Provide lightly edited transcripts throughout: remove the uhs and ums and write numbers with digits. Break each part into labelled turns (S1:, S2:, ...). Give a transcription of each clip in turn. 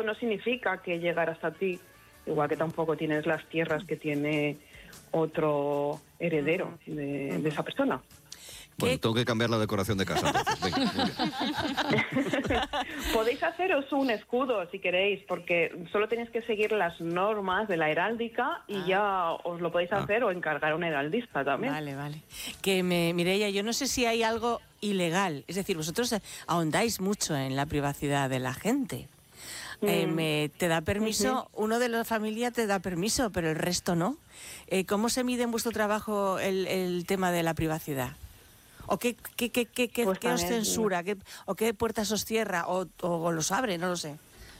S1: no significa que llegara hasta ti, igual que tampoco tienes las tierras que tiene otro heredero de esa persona.
S2: Bueno, tengo que cambiar la decoración de casa, entonces. Venga, muy bien.
S1: Podéis haceros un escudo si queréis, porque solo tenéis que seguir las normas de la heráldica y ya os lo podéis hacer o encargar a un heraldista también.
S3: Vale. Mireia, yo no sé si hay algo ilegal. Es decir, vosotros ahondáis mucho en la privacidad de la gente. Te da permiso, uno de la familia te da permiso, pero el resto no. ¿Cómo se mide en vuestro trabajo el tema de la privacidad? ¿O qué os censura? ¿O qué puertas os cierra? ¿O los abre? No lo sé.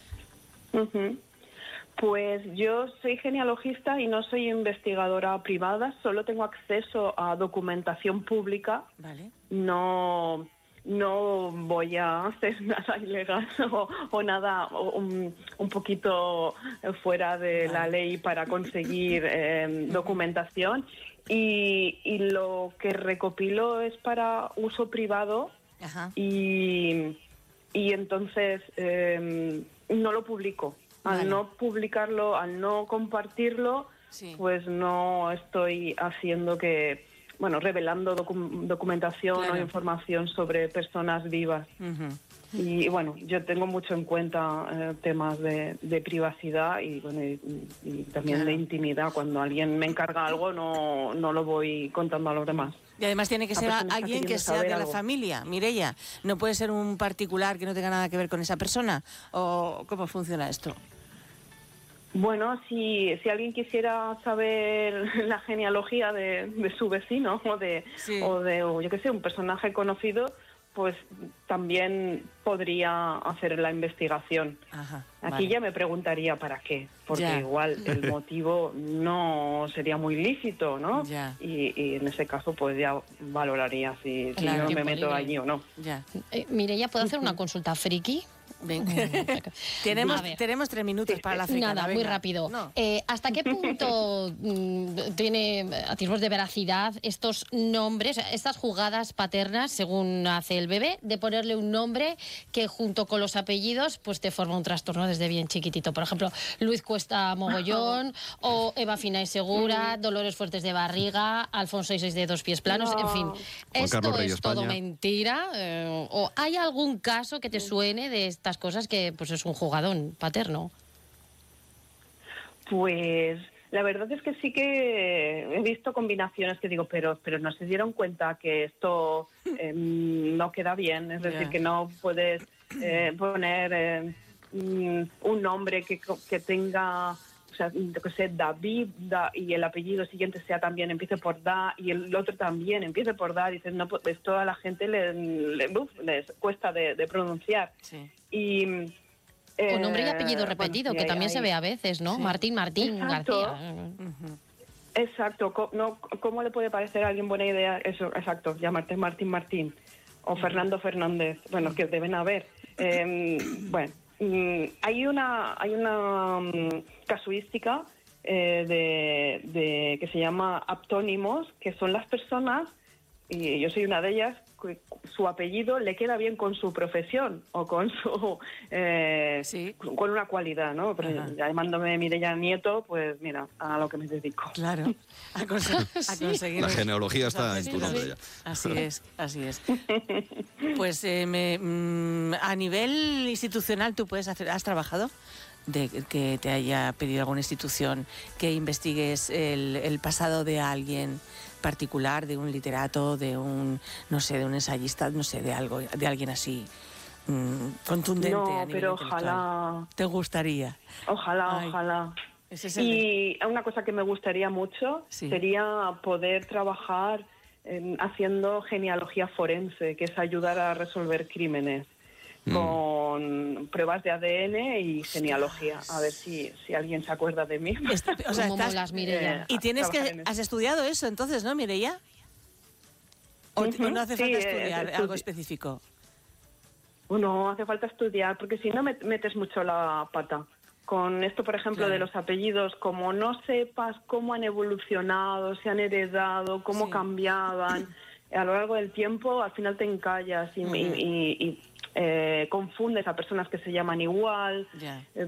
S1: Pues yo soy genealogista y no soy investigadora privada, solo tengo acceso a documentación pública.
S3: Vale.
S1: No voy a hacer nada ilegal o nada un poquito fuera de la ley para conseguir documentación. Y lo que recopilo es para uso privado.
S3: Ajá.
S1: Y entonces no lo publico.
S3: Vale.
S1: Al no publicarlo, al no compartirlo,
S3: Sí.
S1: pues no estoy haciendo revelando documentación
S3: Claro.
S1: o información sobre personas vivas. Y bueno, yo tengo mucho en cuenta temas de privacidad y también de intimidad. Cuando alguien me encarga algo, no lo voy contando a los demás.
S3: Y además tiene que ser alguien que sea de la
S1: algo.
S3: familia, Mireia. No puede ser un particular que no tenga nada que ver con esa persona. ¿O cómo funciona esto?
S1: Bueno, si alguien quisiera saber la genealogía de su vecino o yo qué sé, un personaje conocido, pues también podría hacer la investigación.
S3: Ajá,
S1: Aquí ya me preguntaría para qué, porque igual el motivo no sería muy lícito, ¿no?
S3: Ya.
S1: Y en ese caso pues ya valoraría si
S3: Claro.
S1: yo me meto allí o no.
S3: Ya.
S4: Mireia, ¿puedo hacer una consulta friki?
S3: Venga. tenemos 3 minutos para la fricada.
S4: Nada, muy rápido.
S3: No.
S4: ¿Hasta qué punto tiene atisbos de veracidad estos nombres, estas jugadas paternas, según hace el bebé, de ponerle un nombre que junto con los apellidos pues te forma un trastorno desde bien chiquitito? Por ejemplo, Luis Cuesta Mogollón, o Eva Fina y Segura, Dolores Fuertes de Barriga, Alfonso Isais de Dos Pies Planos, en fin. ¿Esto
S2: Carlos Rey
S4: es todo
S2: España.
S4: mentira? ¿O hay algún caso que te suene de estas cosas que pues es un jugadón paterno?
S1: Pues la verdad es que sí que he visto combinaciones que digo, pero no se dieron cuenta que esto no queda bien, es decir, que no puedes poner un nombre que tenga, o sea, que sea David y el apellido siguiente sea también empiece por Da y el otro también empiece por Da. Dices, no, pues esto a la gente les cuesta de pronunciar.
S3: Sí.
S1: Y
S4: O nombre y apellido repetido, que también se ve a veces, ¿no?
S3: Sí.
S4: Martín
S1: Exacto.
S4: García.
S1: Exacto, ¿cómo le puede parecer a alguien buena idea eso? Exacto, llamarte Martín o Fernando Fernández, bueno, que deben haber. Hay una casuística de que se llama aptónimos, que son las personas, y yo soy una de ellas, que su apellido le queda bien con su profesión o con su con una cualidad, ¿no? Pero llamándome Mireia Nieto, pues mira, a lo que me dedico.
S3: Claro, a conseguir.
S2: La genealogía está en tu nombre ya.
S3: Así es. Pues a nivel institucional, ¿tú has trabajado? De que te haya pedido alguna institución que investigues el pasado de alguien particular, de un literato, de un ensayista, de alguien así contundente.
S1: No,
S3: a nivel
S1: pero
S3: intelectual.
S1: ojalá.
S3: ¿Te gustaría?
S1: Ojalá.
S3: Ese es
S1: Y una cosa que me gustaría mucho sería poder trabajar haciendo genealogía forense, que es ayudar a resolver crímenes con pruebas de ADN y genealogía. A ver si alguien se acuerda de mí.
S4: Molas, Mireia.
S3: Y has estudiado eso entonces, ¿no, Mireia? ¿O no hace falta estudiar algo específico?
S1: No hace falta estudiar, porque si no metes mucho la pata. Con esto, por ejemplo, de los apellidos, como no sepas cómo han evolucionado, se han heredado, cómo cambiaban a lo largo del tiempo, al final te encallas y confundes a personas que se llaman igual.